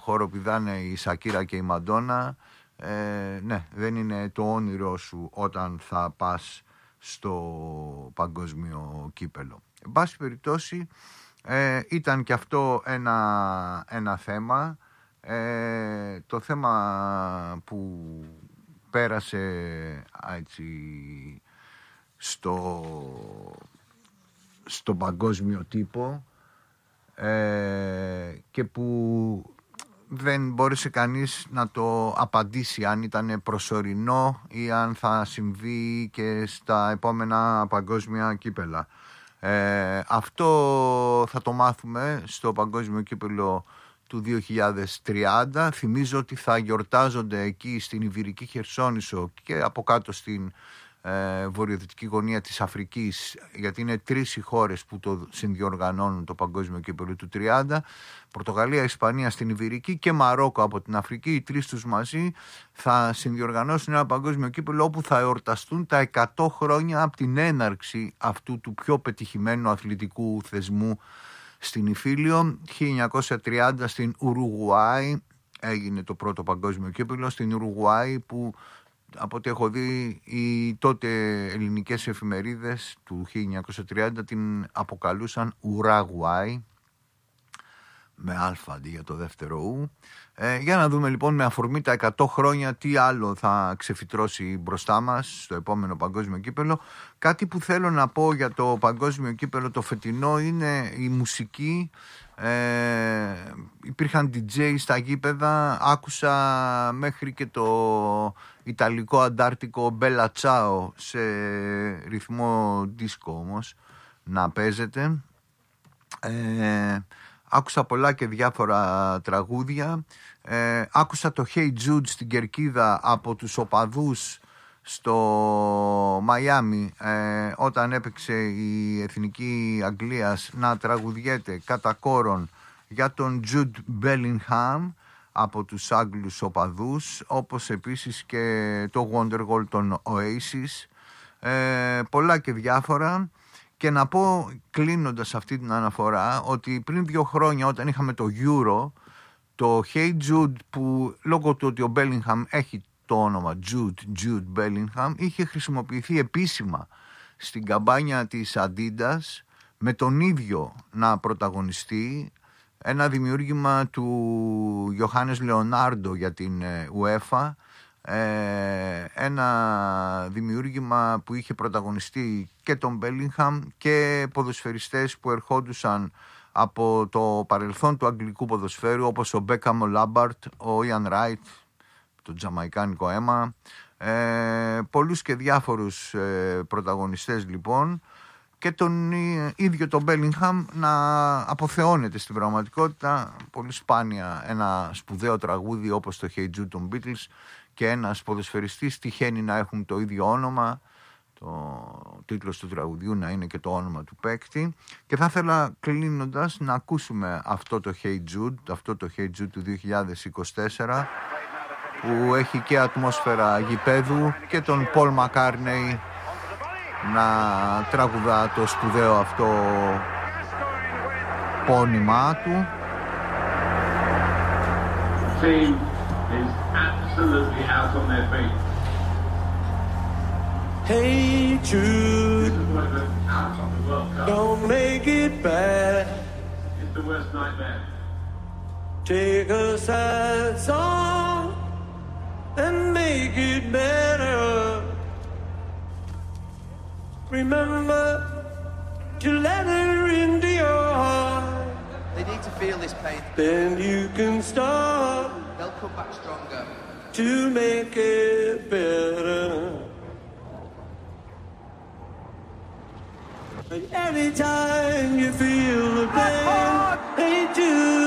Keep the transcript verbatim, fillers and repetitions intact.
χώρο πηδάνε η Σακύρα και η Μαντόνα, ε, ναι, δεν είναι το όνειρό σου όταν θα πας στο παγκόσμιο κύπελο. Εν πάση περιπτώσει, ε, ήταν και αυτό ένα, ένα θέμα. Ε, το θέμα που πέρασε έτσι στο, στο παγκόσμιο τύπο ε, και που δεν μπόρεσε κανείς να το απαντήσει αν ήταν προσωρινό ή αν θα συμβεί και στα επόμενα παγκόσμια κύπελα. Ε, αυτό θα το μάθουμε στο παγκόσμιο κύπελο του δύο χιλιάδες τριάντα. Θυμίζω ότι θα γιορτάζονται εκεί στην Ιβηρική Χερσόνησο και από κάτω στην ε, βορειοδυτική γωνία της Αφρικής, γιατί είναι τρεις οι χώρες που το συνδιοργανώνουν το παγκόσμιο κύπελο του τριάντα. Πορτογαλία, Ισπανία στην Ιβηρική και Μαρόκο από την Αφρική. Οι τρεις τους μαζί θα συνδιοργανώσουν ένα παγκόσμιο κύπελο όπου θα εορταστούν τα εκατό χρόνια από την έναρξη αυτού του πιο πετυχημένου αθλητικού θεσμού στην Ιφίλιο. χίλια εννιακόσια τριάντα στην Ουρουγουάη έγινε το πρώτο παγκόσμιο κύπελο, στην Ουρουγουάη που από ό,τι έχω δει οι τότε ελληνικές εφημερίδες του χίλια εννιακόσια τριάντα την αποκαλούσαν Ουράγουάη με αλφα αντί για το δεύτερο ου. Ε, για να δούμε λοιπόν με αφορμή τα εκατό χρόνια τι άλλο θα ξεφυτρώσει μπροστά μας στο επόμενο παγκόσμιο κύπελο. Κάτι που θέλω να πω για το παγκόσμιο κύπελο το φετινό είναι η μουσική. Ε, υπήρχαν ντι τζέι στα γήπεδα, άκουσα μέχρι και το ιταλικό αντάρτικο Bella Ciao σε ρυθμό δίσκο όμως να παίζεται. Ε, άκουσα πολλά και διάφορα τραγούδια. Ε, άκουσα το Hey Jude στην κερκίδα από τους οπαδούς στο Μαϊάμι ε, όταν έπαιξε η Εθνική Αγγλίας να τραγουδιέται κατά κόρον για τον Jude Bellingham από τους Άγγλους οπαδούς, όπως επίσης και το Wonderwall των Oasis. Ε, πολλά και διάφορα. Και να πω κλείνοντας αυτή την αναφορά ότι πριν δύο χρόνια όταν είχαμε το Euro, το Hey Jude που λόγω του ότι ο Bellingham έχει το όνομα Jude, Jude Bellingham, είχε χρησιμοποιηθεί επίσημα στην καμπάνια της Adidas με τον ίδιο να πρωταγωνιστεί, ένα δημιούργημα του Johannes Leonardo για την UEFA, ένα δημιούργημα που είχε πρωταγωνιστεί και τον Bellingham και ποδοσφαιριστές που ερχόντουσαν από το παρελθόν του αγγλικού ποδοσφαίρου όπως ο Beckham, ο Lampard, ο Ian Wright, το τζαμαϊκάνικο αίμα, ε, πολλούς και διάφορους ε, πρωταγωνιστές λοιπόν, και τον ίδιο τον Bellingham να αποθεώνεται στην πραγματικότητα. Πολύ σπάνια ένα σπουδαίο τραγούδι όπως το Hey Jude των Beatles και ένας ποδοσφαιριστής τυχαίνει να έχουν το ίδιο όνομα, το τίτλος του τραγουδιού να είναι και το όνομα του παίκτη. Και θα ήθελα κλείνοντας να ακούσουμε αυτό το Hey Jude, αυτό το Hey Jude του δύο χιλιάδες είκοσι τέσσερα, που έχει και ατμόσφαιρα γηπέδου και τον Paul McCartney να τραγουδά το σπουδαίο αυτό πόνημά του. Team is absolutely out on their feet. Hey Jude, don't make it bad. It's the worst nightmare. Take a sad song and make it better. Remember to let her into your heart. They need to feel this pain. Then you can start. They'll come back stronger. To make it better. Anytime you feel the pain, hey Jude.